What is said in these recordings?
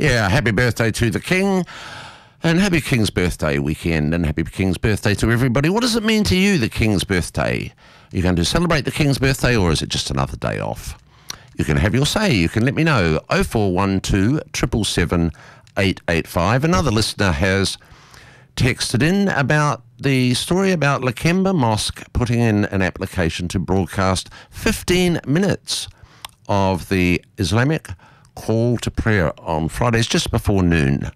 Yeah, happy birthday to the King, and happy King's birthday weekend, and happy King's birthday to everybody. What does it mean to you, the King's birthday? Are you going to celebrate the King's birthday, or is it just another day off? You can have your say. You can let me know. 0412 777 885. Another listener has texted in about the story about Lakemba Mosque putting in an application to broadcast 15 minutes of the Islamic call to prayer on Fridays just before noon.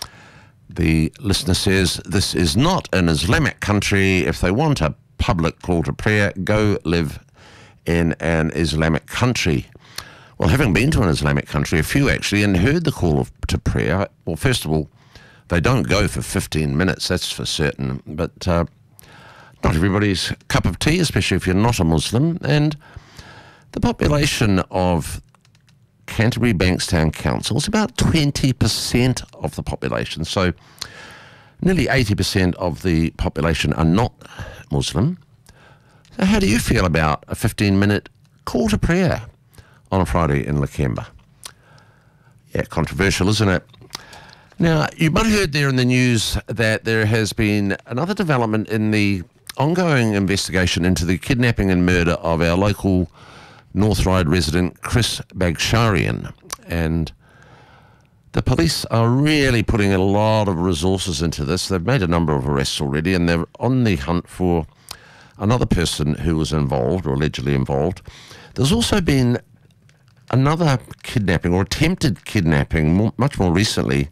The listener says, this is not an Islamic country. If they want a public call to prayer, go live in an Islamic country. Well, having been to an Islamic country, a few actually, and heard the call to prayer, well, first of all, they don't go for 15 minutes, that's for certain, but not everybody's cup of tea, especially if you're not a Muslim. And the population of Canterbury Bankstown Council is about 20% of the population, so nearly 80% of the population are not Muslim. So how do you feel about a 15-minute call to prayer on a Friday in Lakemba? Yeah, controversial, isn't it? Now, you might have heard there in the news that there has been another development in the ongoing investigation into the kidnapping and murder of our local North Ryde resident Chris Bagsharian, and the police are really putting a lot of resources into this. They've made a number of arrests already, and they're on the hunt for another person who was involved, or allegedly involved. There's also been another kidnapping, or attempted kidnapping, much more recently.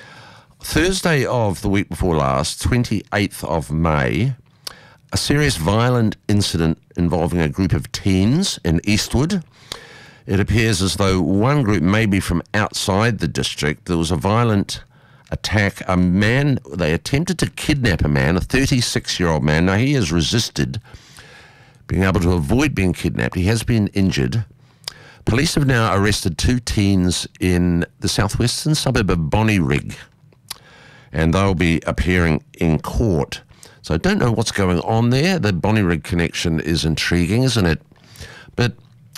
Thursday of the week before last, 28th of May, a serious violent incident involving a group of teens in Eastwood. It appears as though one group may be from outside the district. There was a violent attack. They attempted to kidnap a man, a 36-year-old man. Now, he has resisted being able to avoid being kidnapped. He has been injured. Police have now arrested two teens in the southwestern suburb of Bonnyrigg, and they'll be appearing in court. So I don't know what's going on there. The Bonnyrigg connection is intriguing, isn't it? But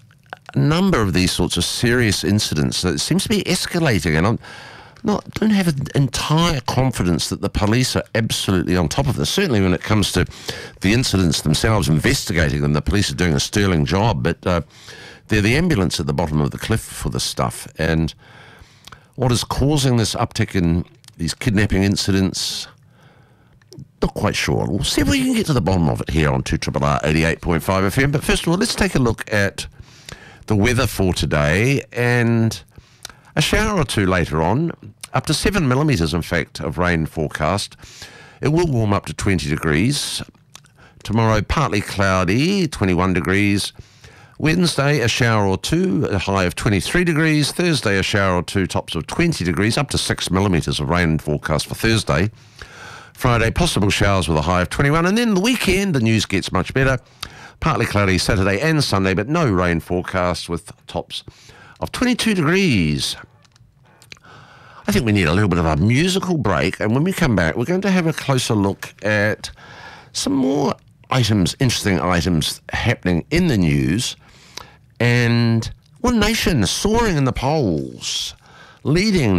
a number of these sorts of serious incidents that seems to be escalating, and don't have an entire confidence that the police are absolutely on top of this. Certainly when it comes to the incidents themselves, investigating them, the police are doing a sterling job, but they're the ambulance at the bottom of the cliff for this stuff. And what is causing this uptick in these kidnapping incidents? Not quite sure. We'll see if we can get to the bottom of it here on 2RRR 88.5 FM. But first of all, let's take a look at the weather for today, and a shower or two later on, up to 7 millimetres, in fact, of rain forecast. It will warm up to 20 degrees. Tomorrow, partly cloudy, 21 degrees. Wednesday, a shower or two, a high of 23 degrees. Thursday, a shower or two, tops of 20 degrees, up to 6 millimetres of rain forecast for Thursday. Friday, possible showers with a high of 21. And then the weekend, the news gets much better. Partly cloudy Saturday and Sunday, but no rain forecast with tops of 22 degrees. I think we need a little bit of a musical break. And when we come back, we're going to have a closer look at some more items, interesting items happening in the news. And One Nation soaring in the polls, leading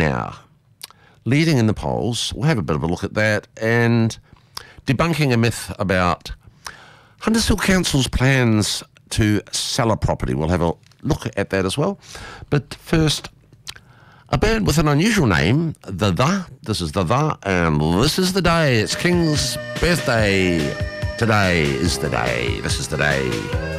in the polls. We'll have a bit of a look at that, and debunking a myth about Hunters Hill Council's plans to sell a property. We'll have a look at that as well. But first, a band with an unusual name, This is and this is the day. It's King's birthday. Today is the day. This is the day.